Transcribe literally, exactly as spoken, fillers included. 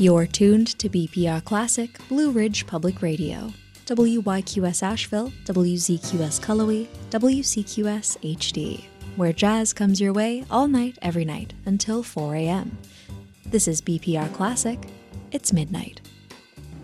You're tuned to B P R Classic, Blue Ridge Public Radio, W Y Q S Asheville, W Z Q S Cullowhee, W C Q S H D, where jazz comes your way all night, every night, until four a.m. This is B P R Classic. It's midnight.